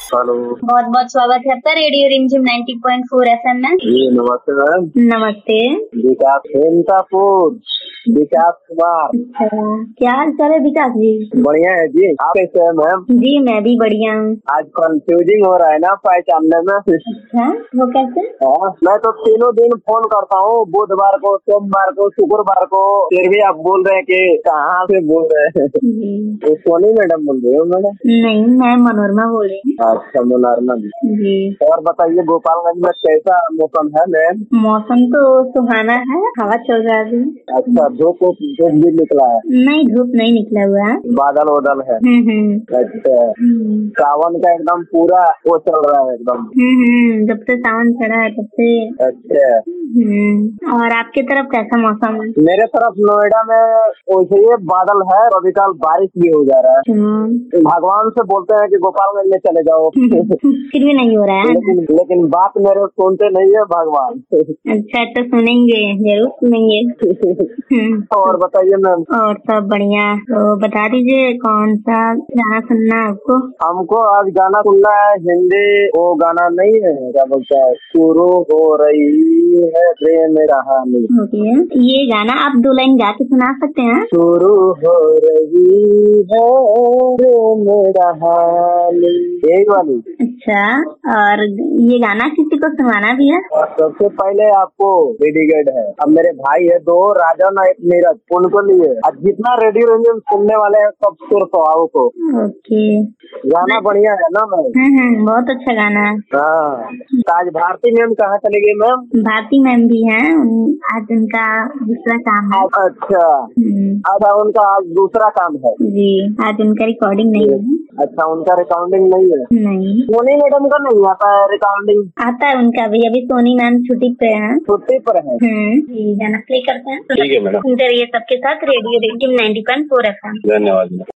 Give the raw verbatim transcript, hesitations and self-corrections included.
Hello, बहुत बहुत स्वागत है आपका रेडियो रिमझिम नाइंटी पॉइंट फोर एफएम में। जी नमस्ते मैम। नमस्ते। विकास हेमतापुर, विकास कुमार। अच्छा, क्या हाल चाल है विकास जी? बढ़िया है जी, आप कैसे हैं मैम? जी मैं भी बढ़िया हूँ। आज कंफ्यूजिंग हो रहा है ना पहचानने में। अच्छा, वो कैसे? हाँ, मैं तो तीनों दिन फोन करता हूँ, बुधवार को, सोमवार को, शुक्रवार को, फिर भी आप बोल रहे हैं कि कहाँ से बोल रहे हैं? जी तो सोनी मैडम बोल रही हो मैडम? नहीं, मैं मनोरमा बोल रही हूँ। अच्छा, मनोरमा जी। जी, और बताइए गोपालगंज में कैसा मौसम है मैम? मौसम तो सुहाना है, हवा चल रहा है अभी। अच्छा, धूप धूप भी निकला है? नहीं, धूप नहीं निकला हुआ है। बादल वादल है? हम्म हम्म अच्छा, हम्म सावन का एकदम पूरा वो चल रहा है एकदम। हम्म हम्म, जब से सावन चढ़ा है तब से। अच्छा, हम्म और आपके तरफ कैसा मौसम है? मेरे तरफ नोएडा में वैसे ही बादल है, कभी कल बारिश भी हो जा रहा है। हम्म, भगवान से बोलते हैं कि गोपालगंज में चले जाओ फिर भी नहीं हो रहा है। लेकिन लेकिन बात मेरे सुनते नहीं है भगवान। अच्छा, तो सुनेंगे, जरूर सुनेंगे। हम्म, और बताइए मैम। और सब बढ़िया। तो बता दीजिए कौन सा गाना सुनना है आपको? हमको आज गाना सुनना है हिंदी, वो गाना नहीं है क्या बोलता है, शुरू हो रही है प्रेम कहानी। ओके, ये गाना आप दो लाइन गा के सुना सकते हैं? शुरू हो रही है प्रेम कहानी, यही वाली। अच्छा, और ये गाना किसी को सुनाना भी है? सबसे पहले आपको डेडिकेट है, अब मेरे भाई है दो, राजन और एक नीरज, उनको लिए। अब जितना रेडियो रेंजन सुनने वाले हैं सब सुर सुहाव को। ओके, गाना बढ़िया है ना मैम? हम्म हम्म, बहुत अच्छा गाना है। हाँ, आज भारती मैम कहाँ चली गई मैम? भारती मैम भी हैं, उन- आज उनका दूसरा काम है। अच्छा, हम्म, अच्छा उनका आज दूसरा काम है जी, आज उनका रिकॉर्डिंग नहीं है। अच्छा, उनका रिकॉर्डिंग नहीं है? नहीं, सोनी मैडम का नहीं आता है रिकॉर्डिंग? आता है उनका भी। अभी सोनी मैम छुट्टी पे हैं। छुट्टी पर है? हम्म, जी, गाना प्ले करते हैं। ठीक है मैडम। सुनते रहिए सबके साथ radio radio ninety point four FM. धन्यवाद।